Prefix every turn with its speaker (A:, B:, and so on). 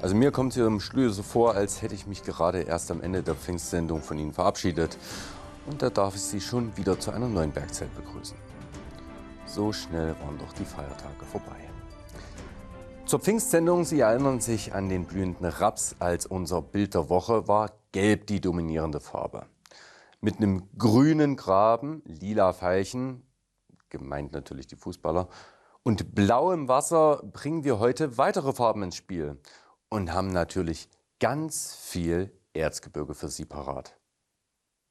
A: Also mir kommt es hier im Studio so vor, als hätte ich mich gerade erst am Ende der Pfingstsendung von Ihnen verabschiedet. Und da darf ich Sie schon wieder zu einer neuen Bergzeit begrüßen. So schnell waren doch die Feiertage vorbei. Zur Pfingstsendung, Sie erinnern sich an den blühenden Raps. Als unser Bild der Woche war Gelb die dominierende Farbe. Mit einem grünen Graben, lila Veilchen, gemeint natürlich die Fußballer, und blauem Wasser bringen wir heute weitere Farben ins Spiel und haben natürlich ganz viel Erzgebirge für Sie parat.